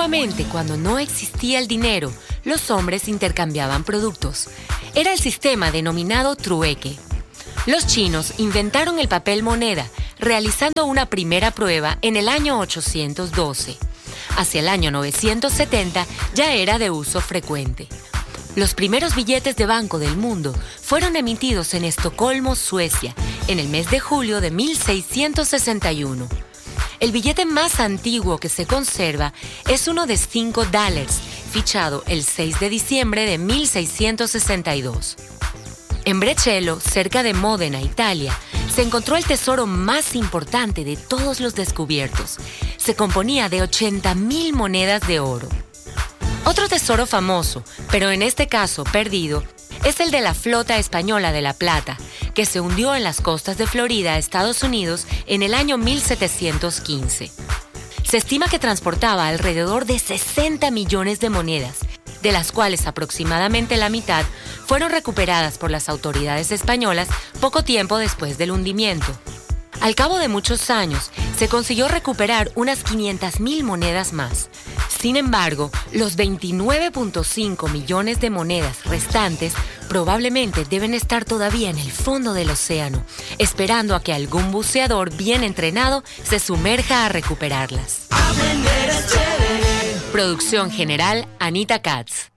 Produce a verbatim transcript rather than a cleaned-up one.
Antiguamente, cuando no existía el dinero, los hombres intercambiaban productos. Era el sistema denominado trueque. Los chinos inventaron el papel moneda, realizando una primera prueba en el año ochocientos doce. Hacia el año novecientos setenta ya era de uso frecuente. Los primeros billetes de banco del mundo fueron emitidos en Estocolmo, Suecia, en el mes de julio de mil seiscientos sesenta y uno. El billete más antiguo que se conserva es uno de cinco dólares, fichado el seis de diciembre de mil seiscientos sesenta y dos. En Brescello, cerca de Módena, Italia, se encontró el tesoro más importante de todos los descubiertos. Se componía de ochenta mil monedas de oro. Otro tesoro famoso, pero en este caso perdido, es el de la flota española de la Plata, que se hundió en las costas de Florida, Estados Unidos, en el año mil setecientos quince. Se estima que transportaba alrededor de sesenta millones de monedas, de las cuales aproximadamente la mitad fueron recuperadas por las autoridades españolas poco tiempo después del hundimiento. Al cabo de muchos años, se consiguió recuperar unas quinientas mil monedas más. Sin embargo, los veintinueve punto cinco millones de monedas restantes probablemente deben estar todavía en el fondo del océano, esperando a que algún buceador bien entrenado se sumerja a recuperarlas. Producción general, Anita Katz.